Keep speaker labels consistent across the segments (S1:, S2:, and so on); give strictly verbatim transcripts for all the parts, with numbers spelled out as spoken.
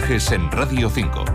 S1: Mensajes en Radio cinco.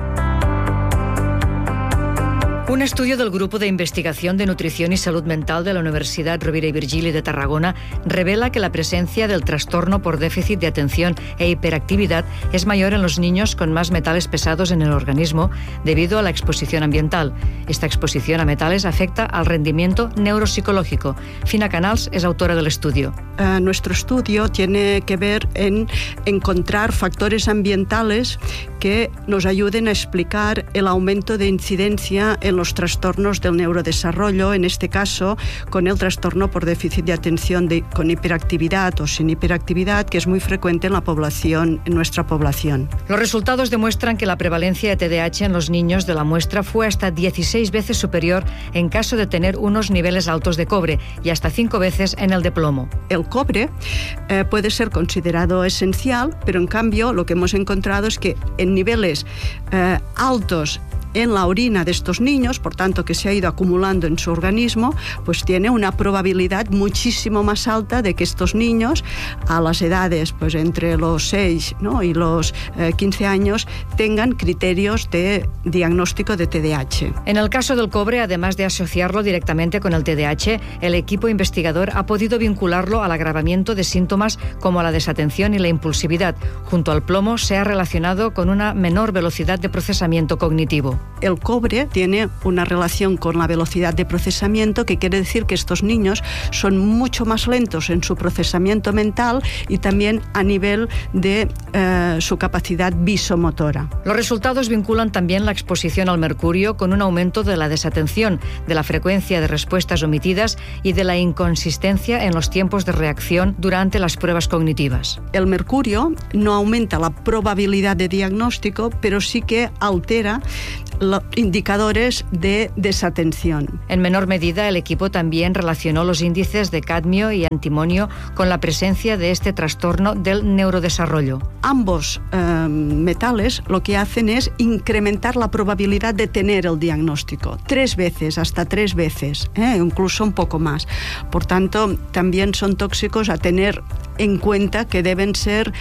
S2: Un estudio del Grupo de Investigación de Nutrición y Salud Mental de la Universidad Rovira i Virgili de Tarragona revela que la presencia del trastorno por déficit de atención e hiperactividad es mayor en los niños con más metales pesados en el organismo debido a la exposición ambiental. Esta exposición a metales afecta al rendimiento neuropsicológico. Fina Canals es autora del estudio.
S3: Uh, nuestro estudio tiene que ver en encontrar factores ambientales que nos ayuden a explicar el aumento de incidencia en los trastornos del neurodesarrollo, en este caso con el trastorno por déficit de atención de, con hiperactividad o sin hiperactividad, que es muy frecuente en la población, en nuestra población.
S2: Los resultados demuestran que la prevalencia de T D A H en los niños de la muestra fue hasta dieciséis veces superior en caso de tener unos niveles altos de cobre y hasta cinco veces en el de plomo.
S3: El cobre eh, puede ser considerado esencial, pero en cambio lo que hemos encontrado es que en niveles eh, altos en la orina de estos niños, por tanto que se ha ido acumulando en su organismo, pues tiene una probabilidad muchísimo más alta de que estos niños a las edades pues entre los seis, ¿no? y los eh, quince años tengan criterios de diagnóstico de T D A H.
S2: En el caso del cobre, además de asociarlo directamente con el T D A H, el equipo investigador ha podido vincularlo al agravamiento de síntomas como la desatención y la impulsividad. Junto al plomo se ha relacionado con una menor velocidad de procesamiento cognitivo.
S3: El cobre tiene una relación con la velocidad de procesamiento, que quiere decir que estos niños son mucho más lentos en su procesamiento mental y también a nivel de eh, su capacidad visomotora.
S2: Los resultados vinculan también la exposición al mercurio con un aumento de la desatención, de la frecuencia de respuestas omitidas y de la inconsistencia en los tiempos de reacción durante las pruebas cognitivas.
S3: El mercurio no aumenta la probabilidad de diagnóstico, pero sí que altera los indicadores de desatención.
S2: En menor medida, el equipo también relacionó los índices de cadmio y antimonio con la presencia de este trastorno del neurodesarrollo.
S3: Ambos eh, metales lo que hacen es incrementar la probabilidad de tener el diagnóstico. Tres veces, hasta tres veces, eh, incluso un poco más. Por tanto, también son tóxicos a tener en cuenta, que deben ser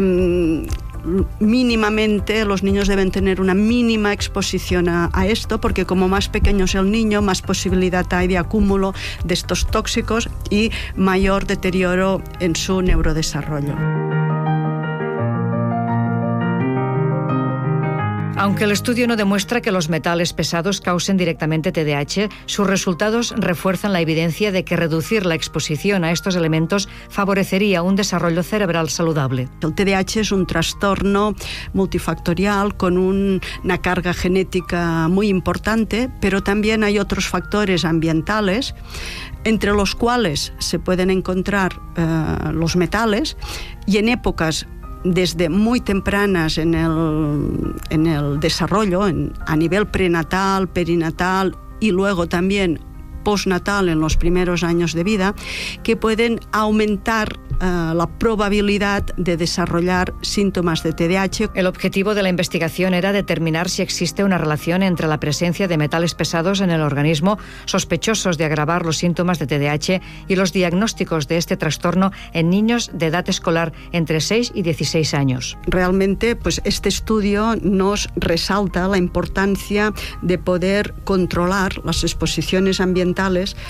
S3: eh, mínimamente, los niños deben tener una mínima exposición a, a esto, porque como más pequeño es el niño, más posibilidad hay de acúmulo de estos tóxicos y mayor deterioro en su neurodesarrollo.
S2: Aunque el estudio no demuestra que los metales pesados causen directamente T D A H, sus resultados refuerzan la evidencia de que reducir la exposición a estos elementos favorecería un desarrollo cerebral saludable.
S3: El T D A H es un trastorno multifactorial con un, una carga genética muy importante, pero también hay otros factores ambientales, entre los cuales se pueden encontrar eh, los metales, y en épocas desde muy tempranas en el, en el desarrollo, en, a nivel prenatal, perinatal y luego también postnatal en los primeros años de vida, que pueden aumentar uh, la probabilidad de desarrollar síntomas de T D A H.
S2: El objetivo de la investigación era determinar si existe una relación entre la presencia de metales pesados en el organismo sospechosos de agravar los síntomas de T D A H y los diagnósticos de este trastorno en niños de edad escolar entre seis y dieciséis años.
S3: Realmente, pues este estudio nos resalta la importancia de poder controlar las exposiciones ambientales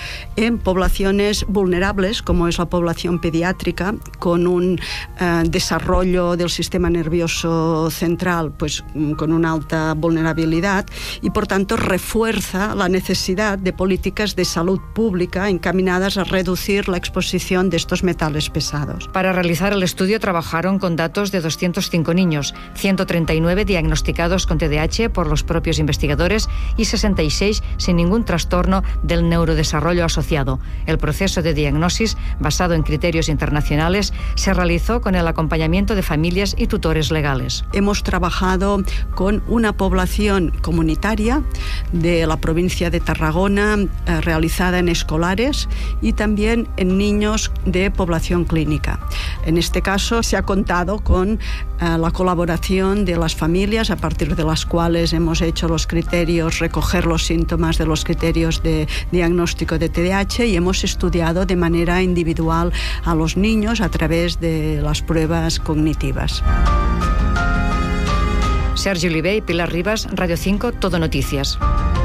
S3: en poblaciones vulnerables, como es la población pediátrica, con un eh, desarrollo del sistema nervioso central pues con una alta vulnerabilidad, y por tanto refuerza la necesidad de políticas de salud pública encaminadas a reducir la exposición de estos metales pesados.
S2: Para realizar el estudio trabajaron con datos de doscientos cinco niños, ciento treinta y nueve diagnosticados con T D A H por los propios investigadores y sesenta y seis sin ningún trastorno del neurodesarrollo asociado. El proceso de diagnosis, basado en criterios internacionales, se realizó con el acompañamiento de familias y tutores legales.
S3: Hemos trabajado con una población comunitaria de la provincia de Tarragona, eh, realizada en escolares y también en niños de población clínica. En este caso se ha contado con eh, la colaboración de las familias, a partir de las cuales hemos hecho los criterios, recoger los síntomas de los criterios de diagnóstico de T D A H, y hemos estudiado de manera individual a los niños a través de las pruebas cognitivas.
S2: Sergi Oliver y Pilar Rivas, Radio cinco, Todo Noticias.